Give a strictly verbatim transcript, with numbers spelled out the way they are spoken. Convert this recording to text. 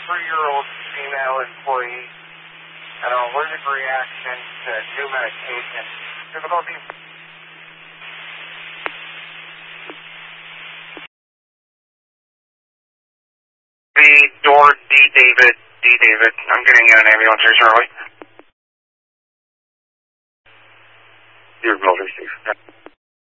three-year-old female employee had an allergic reaction to new medication. Difficulty? The door, D. David, D. David. I'm getting you an ambulance here shortly.